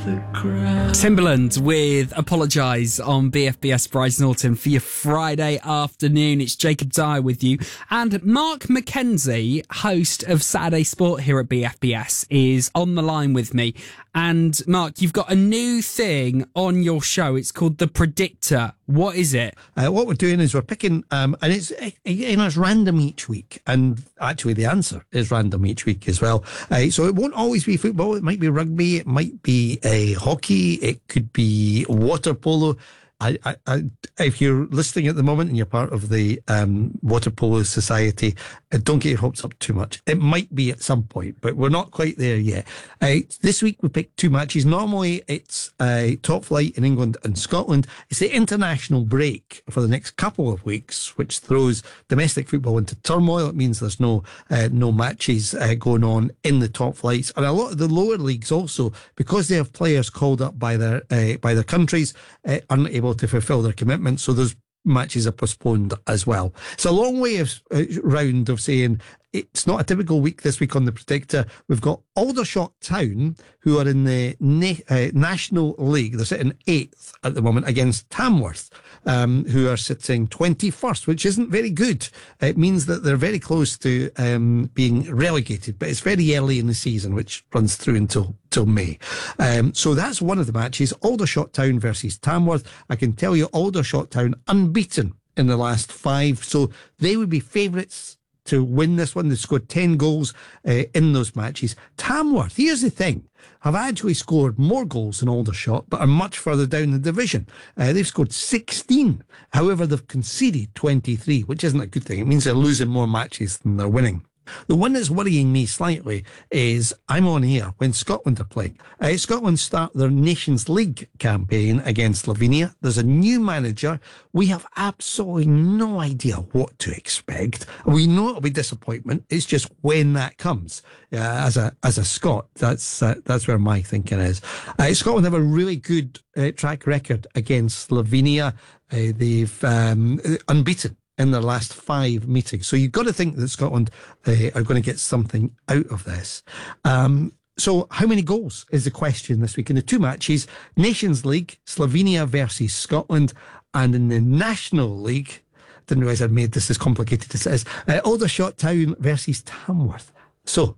Timberland with Apologise on BFBS Brighton Autumn for your Friday afternoon. It's Jacob Dyer with you. And Mark McKenzie, host of Saturday Sport here at BFBS, is on the line with me. And Mark, you've got a new thing on your show. It's called The Predictor. What is it? What we're doing is we're picking, and it's random each week. And actually the answer is random each week as well. So it won't always be football. It might be rugby. It might be hockey. It could be water polo. If you're listening at the moment and you're part of the Water Polo Society, don't get your hopes up too much. It might be at some point, but we're not quite there yet. This week we picked two matches. Normally it's top flight in England and Scotland. It's the international break for the next couple of weeks, which throws domestic football into turmoil. It means there's no matches going on in the top flights, and a lot of the lower leagues also, because they have players called up by their countries, aren't able to fulfil their commitments, so those matches are postponed as well. It's a long way round of saying it's not a typical week this week on The Predictor. We've got Aldershot Town, who are in the National League. They're sitting 8th at the moment against Tamworth, who are sitting 21st, which isn't very good. It means that they're very close to being relegated, but it's very early in the season, which runs through until May. So that's one of the matches, Aldershot Town versus Tamworth. I can tell you Aldershot Town unbeaten in the last 5, so they would be favourites to win this one. They scored 10 goals in those matches. Tamworth, here's the thing, have actually scored more goals than Aldershot, but are much further down the division. They've scored 16. However, they've conceded 23, which isn't a good thing. It means they're losing more matches than they're winning. The one that's worrying me slightly is I'm on here when Scotland are playing. Scotland start their Nations League campaign against Slovenia. There's a new manager. We have absolutely no idea what to expect. We know it'll be disappointment. It's just when that comes. As a Scot, that's where my thinking is. Scotland have a really good track record against Slovenia. They've unbeaten in their last 5 meetings. So you've got to think that Scotland are going to get something out of this. So how many goals is the question this week in the two matches? Nations League, Slovenia versus Scotland, and in the National League, didn't realise I'd made this as complicated as it is, Aldershot Town versus Tamworth. So